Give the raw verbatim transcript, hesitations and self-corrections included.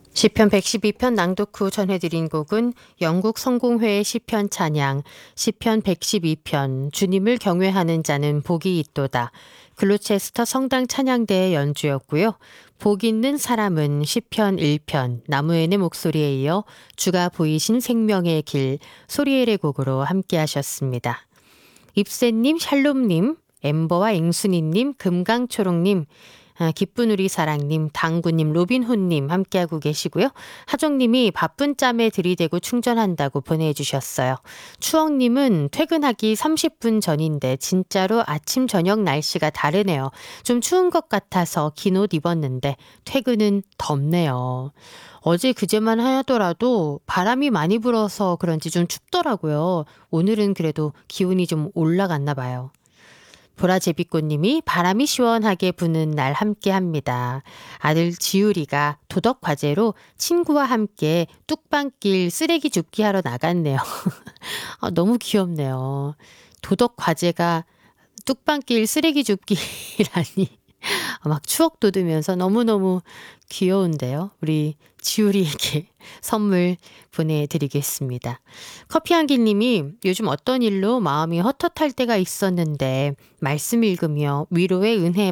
시편 백십이 편 낭독 후 전해드린 곡은 영국 성공회의 시편 찬양, 시편 백십이 편 주님을 경외하는 자는 복이 있도다. 글로체스터 성당 찬양대의 연주였고요. 복 있는 사람은 시편 일 편 나무엔의 목소리에 이어 주가 보이신 생명의 길 소리엘의 곡으로 함께 하셨습니다. 입새님, 샬롬님, 엠버와 앵순이님, 금강초롱님, 아, 기쁜 우리 사랑님, 당구님, 로빈훈님 함께하고 계시고요. 하정님이 바쁜 짬에 들이대고 충전한다고 보내주셨어요. 추억님은 퇴근하기 삼십 분 전인데 진짜로 아침 저녁 날씨가 다르네요. 좀 추운 것 같아서 긴 옷 입었는데 퇴근은 덥네요. 어제 그제만 하더라도 바람이 많이 불어서 그런지 좀 춥더라고요. 오늘은 그래도 기온이 좀 올라갔나 봐요. 보라제비꽃님이 바람이 시원하게 부는 날 함께 합니다. 아들 지율이가 도덕 과제로 친구와 함께 뚝방길 쓰레기 줍기 하러 나갔네요. 아, 너무 귀엽네요. 도덕 과제가 뚝방길 쓰레기 줍기라니. 막 추억 돋으면서 너무너무 귀여운데요. 우리 지우리에게 선물 보내드리겠습니다. 커피한기님이 요즘 어떤 일로 마음이 헛헛할 때가 있었는데 말씀 읽으며 위로의 은혜